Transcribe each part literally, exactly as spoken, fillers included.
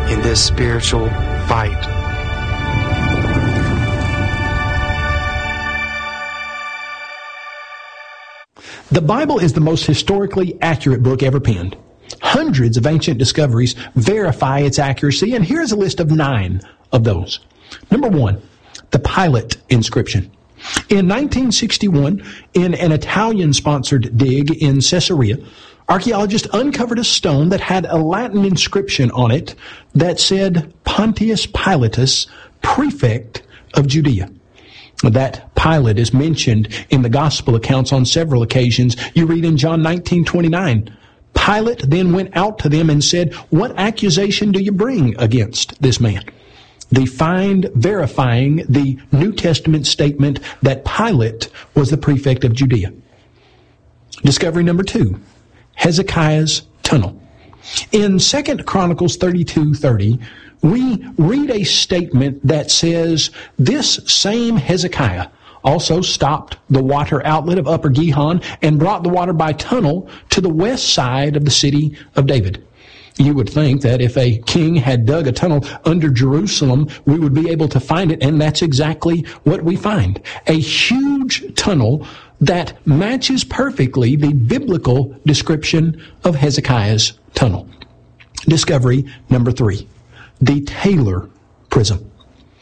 in this spiritual fight. The Bible is the most historically accurate book ever penned. Hundreds of ancient discoveries verify its accuracy, and here's a list of nine of those. Number one, the Pilate inscription. In nineteen sixty-one, in an Italian-sponsored dig in Caesarea, archaeologists uncovered a stone that had a Latin inscription on it that said Pontius Pilatus, prefect of Judea. That Pilate is mentioned in the gospel accounts on several occasions. You read in John nineteen twenty-nine, Pilate then went out to them and said, "What accusation do you bring against this man?" The find verifying the New Testament statement that Pilate was the prefect of Judea. Discovery number two, Hezekiah's tunnel. In Second Chronicles thirty-two thirty, we read a statement that says, this same Hezekiah also stopped the water outlet of Upper Gihon and brought the water by tunnel to the west side of the city of David. You would think that if a king had dug a tunnel under Jerusalem, we would be able to find it, and that's exactly what we find. A huge tunnel that matches perfectly the biblical description of Hezekiah's tunnel. Discovery number three, the Taylor Prism.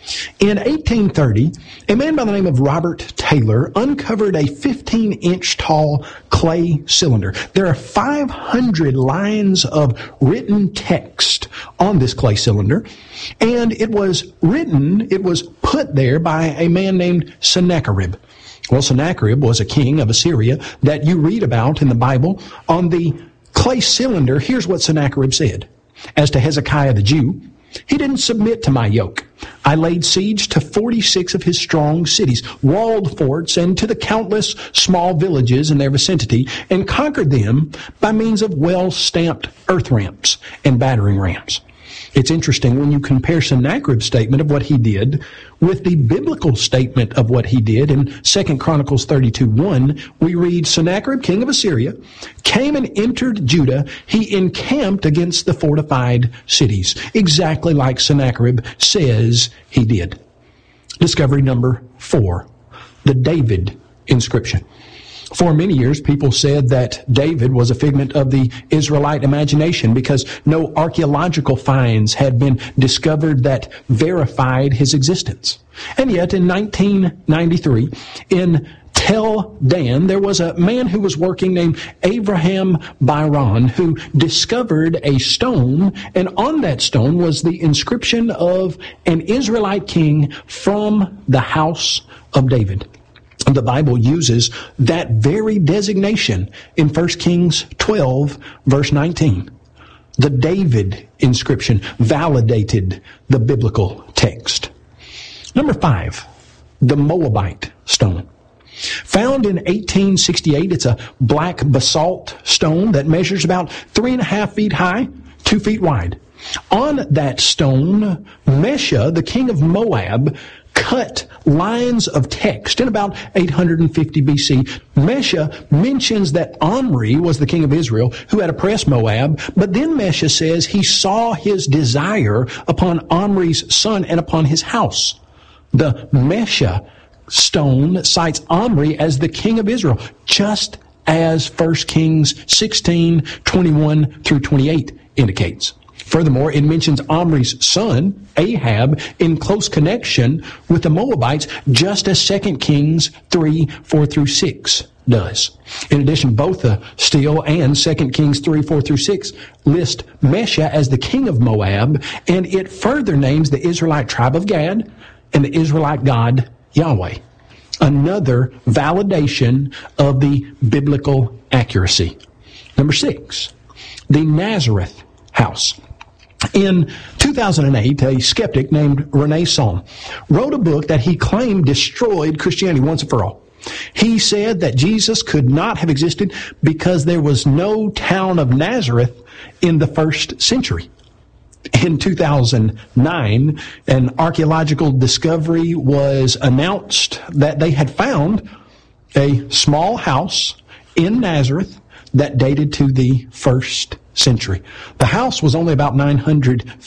In eighteen thirty, a man by the name of Robert Taylor uncovered a fifteen-inch tall clay cylinder. There are five hundred lines of written text on this clay cylinder, and it was written, it was put there by a man named Sennacherib. Well, Sennacherib was a king of Assyria that you read about in the Bible. On the clay cylinder, here's what Sennacherib said. As to Hezekiah the Jew, he didn't submit to my yoke. I laid siege to forty-six of his strong cities, walled forts, and to the countless small villages in their vicinity, and conquered them by means of well-stamped earth ramps and battering rams. It's interesting when you compare Sennacherib's statement of what he did with the biblical statement of what he did. In Second Chronicles thirty-two one, we read, Sennacherib, king of Assyria, came and entered Judah. He encamped against the fortified cities, exactly like Sennacherib says he did. Discovery number four, the David inscription. For many years, people said that David was a figment of the Israelite imagination because no archaeological finds had been discovered that verified his existence. And yet, in nineteen ninety-three, in Tel Dan, there was a man who was working named Abraham Byron who discovered a stone, and on that stone was the inscription of an Israelite king from the house of David. The Bible uses that very designation in First Kings twelve, verse nineteen. The David inscription validated the biblical text. Number five, the Moabite stone. Found in eighteen sixty-eight, it's a black basalt stone that measures about three and a half feet high, two feet wide. On that stone, Mesha, the king of Moab, cut lines of text in about eight hundred fifty B C. Mesha mentions that Omri was the king of Israel who had oppressed Moab, but then Mesha says he saw his desire upon Omri's son and upon his house. The Mesha stone cites Omri as the king of Israel, just as First Kings sixteen, twenty-one through twenty-eight indicates. Furthermore, it mentions Omri's son, Ahab, in close connection with the Moabites, just as Second Kings three, four through six does. In addition, both the Steel and Second Kings three, four through six list Mesha as the king of Moab, and it further names the Israelite tribe of Gad and the Israelite God, Yahweh. Another validation of the biblical accuracy. Number six, the Nazareth house. In two thousand eight, a skeptic named Rene Salm wrote a book that he claimed destroyed Christianity once and for all. He said that Jesus could not have existed because there was no town of Nazareth in the first century. In two thousand nine, an archaeological discovery was announced that they had found a small house in Nazareth that dated to the first century. The house was only about nine hundred